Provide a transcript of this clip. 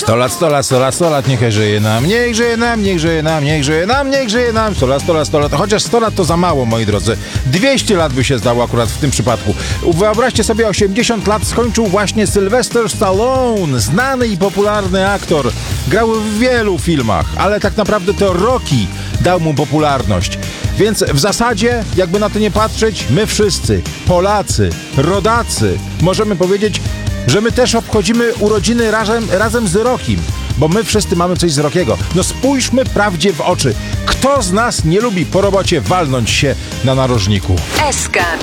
100 lat, 100 lat, 100 lat, 100 lat, niech żyje nam, niech żyje nam, niech żyje nam, niech żyje nam, niech żyje nam. 100 lat, 100 lat, 100 lat. Chociaż 100 lat to za mało, moi drodzy. 200 lat by się zdało akurat w tym przypadku. Wyobraźcie sobie, 80 lat skończył właśnie Sylvester Stallone, znany i popularny aktor. Grał w wielu filmach, ale tak naprawdę to Rocky dał mu popularność. Więc w zasadzie, jakby na to nie patrzeć, my wszyscy, Polacy, rodacy, możemy powiedzieć, że my też obchodzimy urodziny razem z Rockim, bo my wszyscy mamy coś z Rockiego. No spójrzmy prawdzie w oczy. Kto z nas nie lubi po robocie walnąć się na narożniku? SK